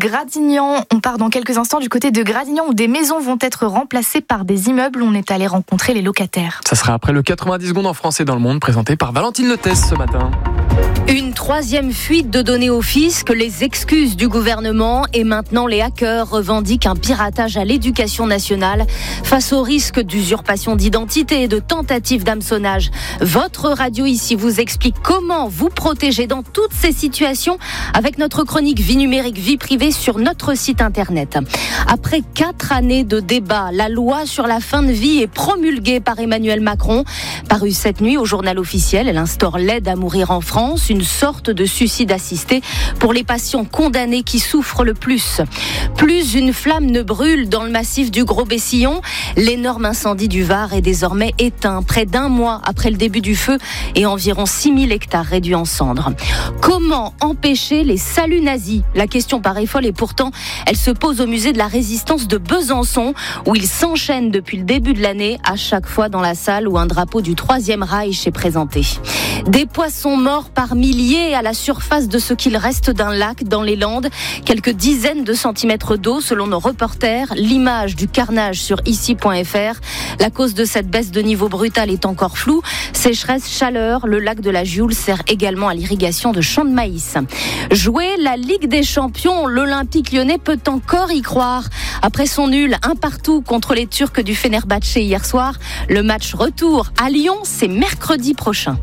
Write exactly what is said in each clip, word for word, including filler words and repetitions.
Gradignan. On part dans quelques instants du côté de Gradignan où des maisons vont être remplacées par des immeubles. On est allé rencontrer les locataires. Ça sera après le quatre-vingt-dix secondes en français dans le monde présenté par Valentine Lettès ce matin. Une troisième fuite de données au fisc, les excuses du gouvernement et maintenant les hackers revendiquent un piratage à l'éducation nationale face au risque d'usurpation d'identité et de tentative d'hameçonnage. Votre radio ici vous explique comment vous protéger dans toutes ces situations avec notre chronique Vie numérique, vie privée sur notre site internet. Après quatre années de débat, la loi sur la fin de vie est promulguée par Emmanuel Macron. Parue cette nuit au journal officiel, elle instaure l'aide à mourir en France, une sorte de suicide assisté pour les patients condamnés qui souffrent le plus. Plus une flamme ne brûle dans le massif du Gros-Bessillon. L'énorme incendie du Var est désormais éteint, près d'un mois après le début du feu et environ six mille hectares réduits en cendres. Comment empêcher les saluts nazis ? La question paraît folle et pourtant, elle se pose au musée de la Résistance de Besançon où ils s'enchaînent depuis le début de l'année, à chaque fois dans la salle où un drapeau du Troisième Reich est présenté. Des poissons morts par milliers à la surface de ce qu'il reste d'un lac dans les Landes. Quelques dizaines de centimètres d'eau selon nos reporters. L'image du carnage sur ici point f r. La cause de cette baisse de niveau brutal est encore floue. Sécheresse, chaleur, le lac de la Gioule sert également à l'irrigation de champs de maïs. Jouer la Ligue des Champions, l'Olympique lyonnais peut encore y croire. Après son nul un partout contre les Turcs du Fenerbahçe hier soir, le match retour à Lyon, c'est mercredi prochain.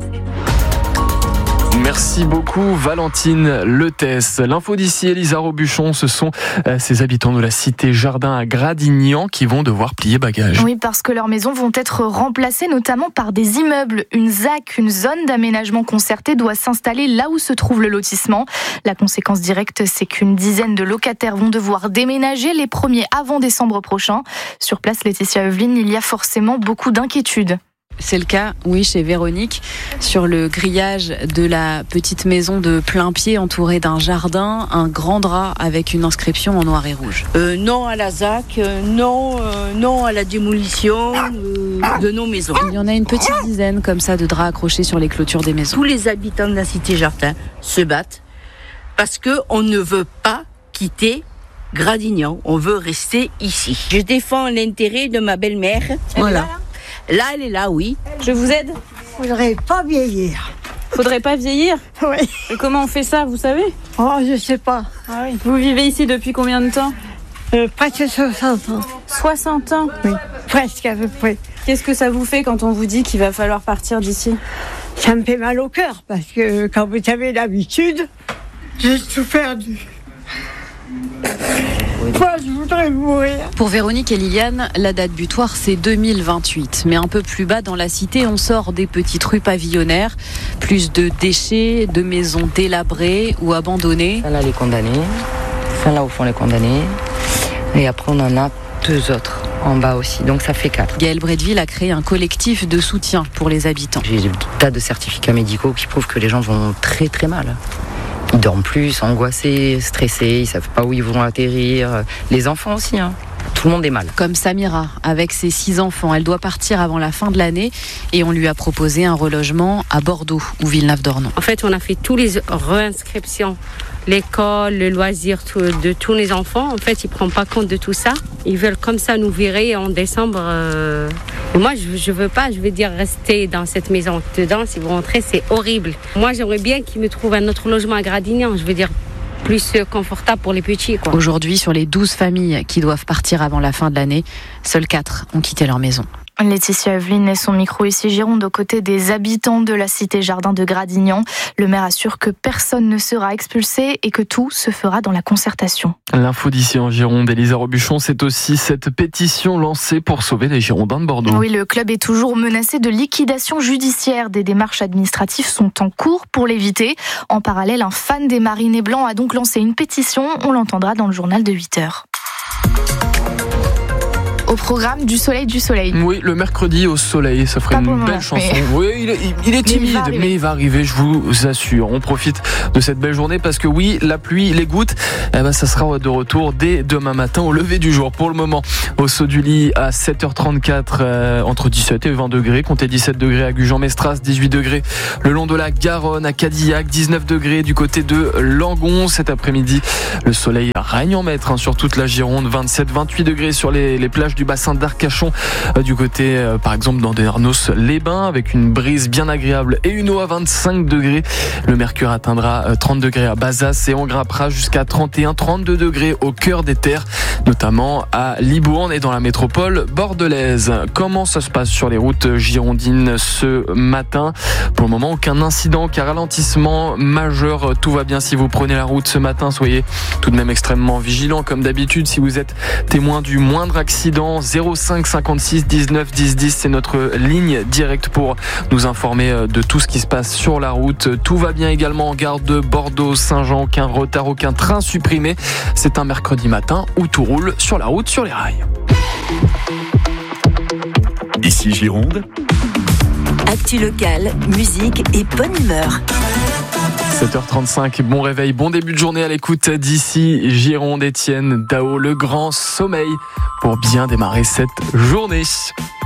Merci beaucoup Valentine Lettès. L'info d'ici, Elisa Robuchon, ce sont euh, ces habitants de la cité Jardin à Gradignan qui vont devoir plier bagages. Oui, parce que leurs maisons vont être remplacées notamment par des immeubles. Une Z A C, une zone d'aménagement concerté, doit s'installer là où se trouve le lotissement. La conséquence directe, c'est qu'une dizaine de locataires vont devoir déménager, les premiers avant décembre prochain. Sur place, Laetitia Eveline, il y a forcément beaucoup d'inquiétudes. C'est le cas, oui, chez Véronique, sur le grillage de la petite maison de plein pied entourée d'un jardin, un grand drap avec une inscription en noir et rouge. Euh, non à la Z A C, euh, non, euh, non à la démolition euh, de nos maisons. Il y en a une petite dizaine comme ça de draps accrochés sur les clôtures des maisons. Tous les habitants de la cité Jardin se battent parce qu'on ne veut pas quitter Gradignan, on veut rester ici. Je défends l'intérêt de ma belle-mère. Voilà. Là, elle est là, oui. Je vous aide ? Faudrait pas vieillir. Faudrait pas vieillir ? Oui. Et comment on fait ça, vous savez ? Oh, je sais pas. Ah oui. Vous vivez ici depuis combien de temps ? euh, Presque soixante ans. soixante ans ? Oui, presque à peu près. Qu'est-ce que ça vous fait quand on vous dit qu'il va falloir partir d'ici ? Ça me fait mal au cœur, parce que quand vous avez l'habitude, j'ai tout perdu. Moi, je voudrais mourir. Pour Véronique et Liliane, la date butoir, c'est deux mille vingt-huit. Mais un peu plus bas dans la cité, on sort des petites rues pavillonnaires. Plus de déchets, de maisons délabrées ou abandonnées. Là, les condamnés. Ça, là, au fond, les condamnés. Et après, on en a deux autres en bas aussi. Donc, ça fait quatre. Gaëlle Bretteville a créé un collectif de soutien pour les habitants. J'ai des tas de certificats médicaux qui prouvent que les gens vont très, très mal. Ils dorment plus, angoissés, stressés, ils savent pas où ils vont atterrir. Les enfants aussi, hein. Tout le monde est mal. Comme Samira, avec ses six enfants, elle doit partir avant la fin de l'année et on lui a proposé un relogement à Bordeaux ou Villeneuve-d'Ornon. En fait, on a fait tous les réinscriptions, l'école, le loisir tout, de tous les enfants. En fait, ils ne prennent pas compte de tout ça. Ils veulent comme ça nous virer en décembre. Euh... Et moi, je ne veux pas, je veux dire, rester dans cette maison. Dedans, si vous rentrez, c'est horrible. Moi, j'aimerais bien qu'ils me trouvent un autre logement à Gradignan. Je veux dire, plus confortable pour les petits, quoi. Aujourd'hui, sur les douze familles qui doivent partir avant la fin de l'année, seules quatre ont quitté leur maison. Laetitia Eveline et son micro ici Gironde aux côtés des habitants de la cité Jardin de Gradignan. Le maire assure que personne ne sera expulsé et que tout se fera dans la concertation. L'info d'ici en Gironde, Elisa Robuchon, c'est aussi cette pétition lancée pour sauver les Girondins de Bordeaux. Oui, le club est toujours menacé de liquidation judiciaire. Des démarches administratives sont en cours pour l'éviter. En parallèle, un fan des Marinés Blancs a donc lancé une pétition. On l'entendra dans le journal de huit heures. Au programme du soleil, du soleil. Oui, le mercredi au soleil, ça ferait Pas une belle moment, chanson. mais... Oui, il est, il est timide, mais il, mais il va arriver, je vous assure. On profite de cette belle journée parce que oui, la pluie, les gouttes, eh ben, ça sera de retour dès demain matin au lever du jour. Pour le moment, au saut du lit à sept heures trente-quatre, euh, entre dix-sept et vingt degrés. Comptez dix-sept degrés à Gujan-Mestras, dix-huit degrés le long de la Garonne, à Cadillac, dix-neuf degrés du côté de Langon. Cet après-midi, le soleil règne en maître hein, sur toute la Gironde, vingt-sept vingt-huit degrés sur les, les plages du bassin d'Arcachon, euh, du côté euh, par exemple d'Andernos-les-Bains, avec une brise bien agréable et une eau à vingt-cinq degrés. Le mercure atteindra euh, trente degrés à Bazas et on grimpera jusqu'à trente et un trente-deux degrés au cœur des terres, notamment à Libourne et dans la métropole bordelaise. Comment ça se passe sur les routes girondines ce matin? Pour le moment, aucun incident, aucun ralentissement majeur. Tout va bien si vous prenez la route ce matin. Soyez tout de même extrêmement vigilants comme d'habitude. Si vous êtes témoin du moindre accident, zéro cinq cinquante-six dix-neuf dix dix, c'est notre ligne directe pour nous informer de tout ce qui se passe sur la route. Tout va bien également en gare de Bordeaux-Saint-Jean. Aucun retard, aucun train supprimé. C'est un mercredi matin où tout roule sur la route, sur les rails. Ici Gironde. Actu locale, musique et bonne humeur. sept heures trente-cinq, bon réveil, bon début de journée à l'écoute d'ici Gironde. Étienne Dao, le grand sommeil pour bien démarrer cette journée.